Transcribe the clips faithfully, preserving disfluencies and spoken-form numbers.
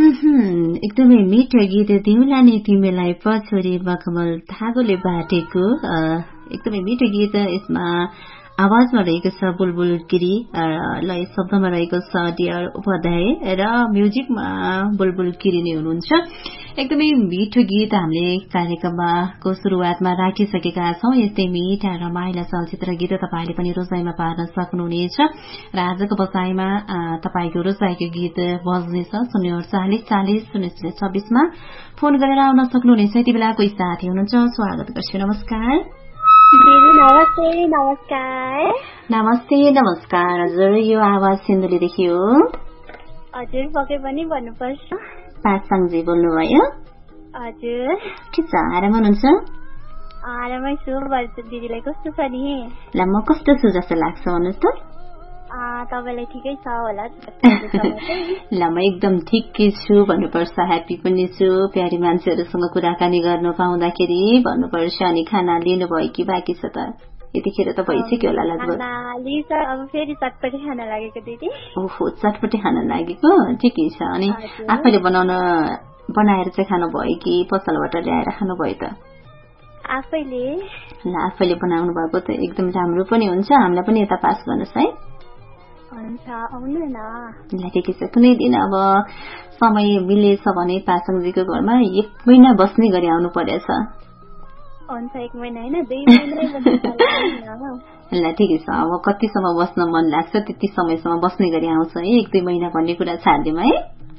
एकदमै मिठो गीत दिउलानी तिमीलाई पछोरी मखमल धागोले बाटेको एकदमै मिठो गीत। यसमा आवाजमा रहेको छ बुलबुल गिरी, लय शब्दमा रहेको छ डियर उपाध्याय र म्युजिकमा बुलबुल गिरी नै हुनुहुन्छ। एकदमै मिठो गीत हामीले कार्यक्रममा को सुरुवातमा राखिसकेका छौं। यस्तै मिठा रमाइला चलचित्र गीत तपाईले पनि रोजाइमा पार्न सक्नुहुनेछ र आजको बसाइमा तपाईको रोजाइको गीत बज्नेछ शून्य अडचालिस चालिस शून्य शून्य छब्बीसमा फोन गरेर आउन सक्नुहुनेछ। यति बेला कोही साथी हुनुहुन्छ, स्वागत गर्छु। नमस्कार नमस्ते नमस्कार नमस्ते नमस्कार हजुर। यो आवाज सिन्धुलीदेखि हो हजुर, पक्कै पनि भन्नुपर्छ। पासाङजी बोल्नुभयो हजुर। के छ, आराम हुनुहुन्छ? आरामै छु। दिदीलाई कस्तो छ नि? ल म कस्तो छु जस्तो लाग्छ भन्नुहोस् त? तपाईलाई ठिकै छ होला? ल म एकदम ठिकै छु भन्नुपर्छ, ह्याप्पी पनि छु। प्यारी मान्छेहरूसँग कुराकानी गर्न पाउँदाखेरि भन्नुपर्छ। अनि खाना लिनुभयो कि बाँकी छ त? यतिखेर त भइसक्यो होला लगभग। चटपटी खाना लागेको दिदी। ओहो, चटपटी खाना लागेको, ठिकै छ। अनि आफैले बनाउन बनाएर चाहिँ खानुभयो कि पसलबाट ल्याएर खानुभयो त? आफैले। ल आफैले बनाउनु भएको त एकदम राम्रो पनि हुन्छ। हामीलाई पनि यता पास गर्नुहोस् है। हुन्छ, आउनु न। ल ठिकै छ। कुनै दिन अब समय मिलेछ भने पासाङजीको घरमा एक महिना बस्ने गरी आउनु परेछ। हुन्छ, एक महिना होइन दुई महिना। ल ठिकै छ। अब कतिसम्म बस्न मन लाग्छ त्यति समयसम्म बस्ने गरी आउँछ है। एक दुई महिना भन्ने कुरा छाड्दिउँ है।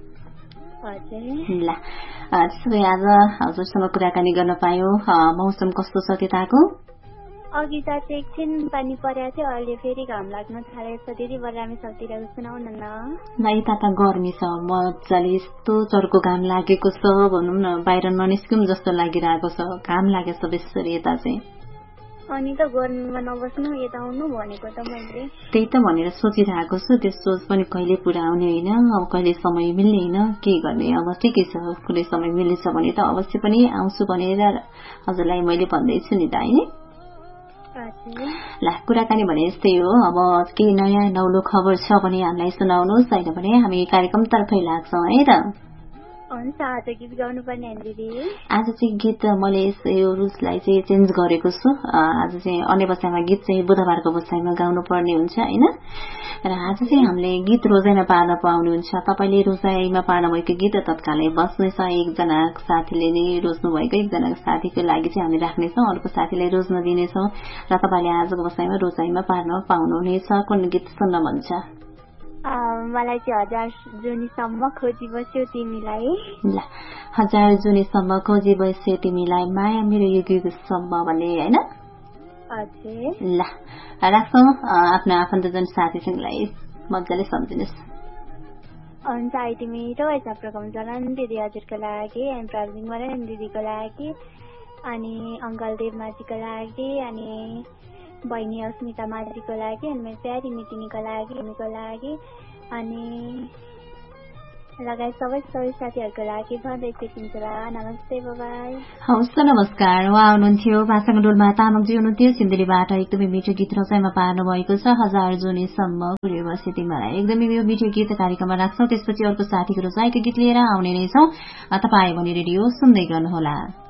ल त्यसो भए आज हजुरसँग कुराकानी गर्न पायौँ। मौसम कस्तो छ त्यताको? अघि त चाहिँ एकछिन पानी परेको थियो, अहिले फेरि घाम लाग्न थालेको छ। दिदी बरामी सक्दिरहेको सुनाउन न। ल यता त गर्मी छ मजाले, यस्तो चर्को घाम लागेको छ भनौँ न, बाहिर ननिस्कौँ जस्तो लागिरहेको छ। घाम लागेको छ बेसरी यता चाहिँ। अनि त गर्मीमा नबस्नु, यता आउनु भनेको त मैले। त्यही त भनेर सोचिरहेको छु। त्यो सोच पनि कहिले पुरा आउने होइन, अब कहिले समय मिल्ने होइन, के गर्ने। अब ठिकै छ, कुनै समय मिल्नेछ भने त अवश्य पनि आउँछु भनेर हजुरलाई मैले भन्दैछु नि त होइन। ल कुराकानी भने यस्तै हो। अब केही नयाँ नौलो खबर छ भने हामीलाई सुनाउनुहोस्, छैन भने हामी कार्यक्रमतर्फै लाग्छौँ है त। हुन्छ, आज गीत गाउनु पर्ने दिदी। आज चाहिँ गीत मैले यो रुल्सलाई चाहिँ चेन्ज गरेको छु। आज चाहिँ अन्य बसाइमा गीत चाहिँ बुधबारको बसाइमा गाउनु पर्ने हुन्छ होइन। र आज चाहिँ हामीले गीत रोजाइमा पार्न पाउनुहुन्छ। तपाईँले रोजाइमा पार्न भएको गीत तत्कालै बस्नेछ। एकजना साथीले नै रोज्नु भएको एकजना साथीको लागि चाहिँ हामी राख्नेछौँ, अर्को साथीलाई रोज्न दिनेछौँ र तपाईँले आजको बसाइमा रोजाइमा पार्न पाउनुहुनेछ। कुन गीत सुन्न मन छ? मलाई चाहिँ हजार जुनीसम्म खोजी बस्यो तिमीलाई। ल हजार जुनीसम्म खोजी बस्यो तिमीलाई, माया मेरो यो गीतसम्म भन्ने होइन। ल राख्छौँ। आफ्नो आफन्तजन साथीसँगलाई मजाले सम्झिनुहोस्। हुन्छ, आइटी मिठो भएछ प्रोग्राम चलन दिदी हजुरको लागि, अनि प्रवीण मरेन दिदीको लागि, अनि अङ्कल देव माझीको लागि, अनि बहिनी अस्मिता माझीको लागि, अनि मेरो प्यारी मिटिनीको लागि, हामीको लागि, अनि लगायत सबै सबै साथीहरूको लागि भन्दै सिकिन्छ। नमस्ते, बाई। हवस्, नमस्कार। उहाँ हुनुहुन्थ्यो पासाङ डोल्मा तामाङजी हुनुहुन्थ्यो सिन्धुलीबाट। एकदमै मिठो गीत रचाइमा पार्नु भएको छ, हजार जुनीसम्म पुर्यो बसे तिमीलाई। एकदमै यो मिठो गीत कार्यक्रममा राख्छौँ। त्यसपछि अर्को साथीको रोजाइको गीत लिएर आउने नै छौँ। तपाईँ भने रेडियो सुन्दै गर्नुहोला।